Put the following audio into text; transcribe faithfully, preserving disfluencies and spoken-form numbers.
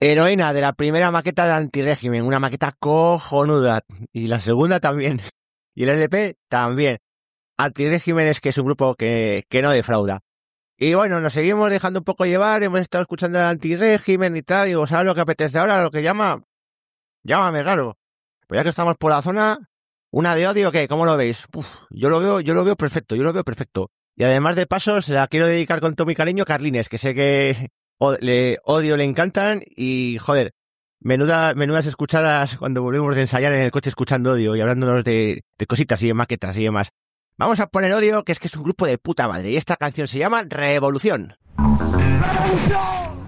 Heroína de la primera maqueta de Antirégimen, una maqueta cojonuda. Y la segunda también. Y el L P también. Antirégimen es que es un grupo que, que no defrauda. Y bueno, nos seguimos dejando un poco llevar, hemos estado escuchando el Antirégimen y tal, digo, ¿sabes lo que apetece ahora? Lo que llama... Llámame raro. Pues ya que estamos por la zona, una de odio, ¿qué? ¿Cómo lo veis? Uf, yo lo veo, yo lo veo perfecto, yo lo veo perfecto. Y además de paso, se la quiero dedicar con todo mi cariño a Carlines, que sé que o, le, odio le encantan y, joder, menuda, menudas escuchadas cuando volvemos de ensayar en el coche escuchando odio y hablándonos de, de cositas y de maquetas y demás. Vamos a poner odio, que es que es un grupo de puta madre, y esta canción se llama Revolución. ¡Revolución!